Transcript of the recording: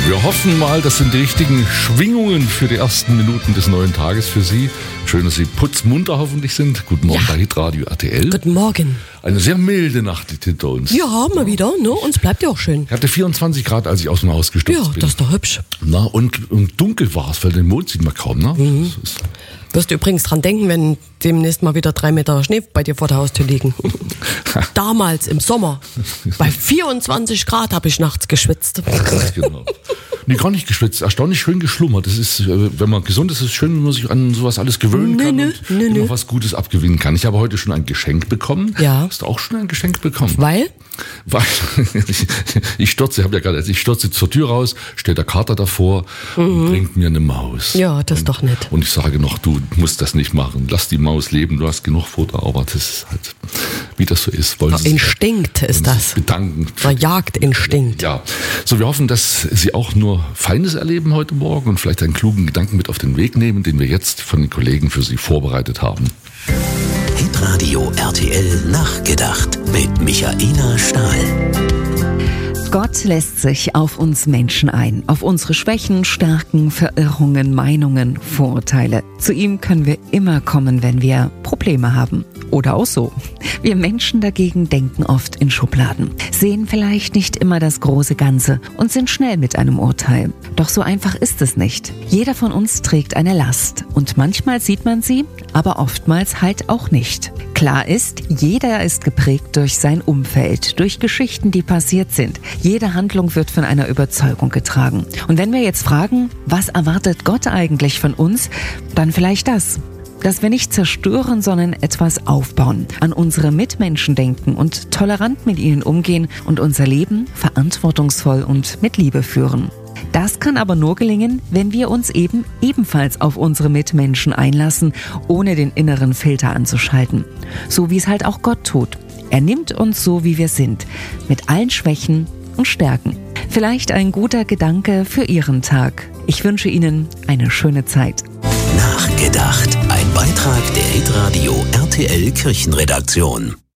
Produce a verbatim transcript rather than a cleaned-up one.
Wir hoffen mal, das sind die richtigen Schwingungen für die ersten Minuten des neuen Tages für Sie. Schön, dass Sie putzmunter hoffentlich sind. Guten Morgen Ja. bei Hitradio R T L. Guten Morgen. Eine sehr milde Nacht liegt hinter uns. Ja, mal wieder, ne? Uns bleibt ja auch schön. Ich hatte vierundzwanzig Grad, als ich aus dem Haus gestürzt Ja, bin. das ist doch hübsch. Na, und, und dunkel war es, weil den Mond sieht man kaum. Ne? Mhm. Das ist, Wirst du übrigens dran denken, wenn demnächst mal wieder drei Meter Schnee bei dir vor der Haustür liegen. Damals im Sommer, bei vierundzwanzig Grad habe ich nachts geschwitzt. genau. Nee, gar nicht geschwitzt, erstaunlich schön geschlummert. Das ist, äh, wenn man gesund ist, ist es schön, wenn man sich an sowas alles gewöhnen Nö, kann nö, und nö, immer nö. was Gutes abgewinnen kann. Ich habe heute schon ein Geschenk bekommen. Ja. Hast du auch schon ein Geschenk bekommen? Weil? Weil ich stürze, ich habe ja gerade, ich stürze zur Tür raus, steht der Kater davor und bringt mir eine Maus. Ja, das ist doch nett. Und ich sage noch, du musst das nicht machen. Lass die Maus leben, du hast genug Futter. Aber das ist halt, wie das so ist. Wollen Sie sich- Instinkt ist wollen Sie das. sich bedanken. Der Jagdinstinkt. Ja, so wir hoffen, dass Sie auch nur Feines erleben heute Morgen und vielleicht einen klugen Gedanken mit auf den Weg nehmen, den wir jetzt von den Kollegen für Sie vorbereitet haben. Hitradio R T L Nachgedacht mit Michaela Stahl. Gott lässt sich auf uns Menschen ein, auf unsere Schwächen, Stärken, Verirrungen, Meinungen, Vorurteile. Zu ihm können wir immer kommen, wenn wir Probleme haben. Oder auch so. Wir Menschen dagegen denken oft in Schubladen, sehen vielleicht nicht immer das große Ganze und sind schnell mit einem Urteil. Doch so einfach ist es nicht. Jeder von uns trägt eine Last und manchmal sieht man sie, aber oftmals halt auch nicht. Klar ist, jeder ist geprägt durch sein Umfeld, durch Geschichten, die passiert sind. Jede Handlung wird von einer Überzeugung getragen. Und wenn wir jetzt fragen, was erwartet Gott eigentlich von uns, dann vielleicht das. Dass wir nicht zerstören, sondern etwas aufbauen, an unsere Mitmenschen denken und tolerant mit ihnen umgehen und unser Leben verantwortungsvoll und mit Liebe führen. Das kann aber nur gelingen, wenn wir uns eben ebenfalls auf unsere Mitmenschen einlassen, ohne den inneren Filter anzuschalten. So wie es halt auch Gott tut. Er nimmt uns so, wie wir sind, mit allen Schwächen und Stärken. Vielleicht ein guter Gedanke für Ihren Tag. Ich wünsche Ihnen eine schöne Zeit. Nachgedacht. Ein Beitrag der Hitradio R T L Kirchenredaktion.